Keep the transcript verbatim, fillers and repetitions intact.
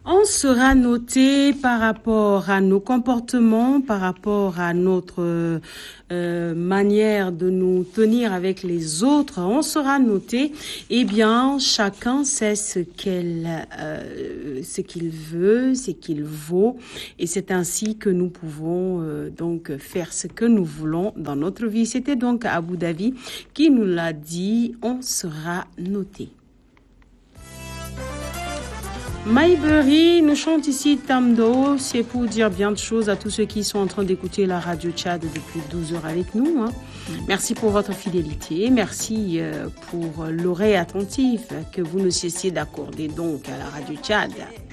On sera noté par rapport à nos comportements, par rapport à notre euh, manière de nous tenir avec les autres. On sera noté. Eh bien, chacun sait ce qu'elle, euh, ce qu'il veut, ce qu'il vaut, et c'est ainsi que nous pouvons euh, donc faire ce que nous voulons dans notre vie. C'était donc Abu Dhabi qui nous l'a dit. On sera noté. Maybury nous chante ici Tamdo, c'est pour dire bien de choses à tous ceux qui sont en train d'écouter la radio Tchad depuis douze heures avec nous. Hein. Merci pour votre fidélité, merci euh, pour l'oreille attentive que vous ne cessiez d'accorder donc à la radio Tchad.